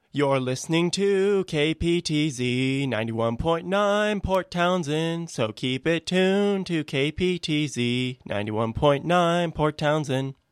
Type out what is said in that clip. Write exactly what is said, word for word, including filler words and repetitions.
You're listening to K P T Z ninety-one point nine Port Townsend, so keep it tuned to K P T Z ninety-one point nine Port Townsend.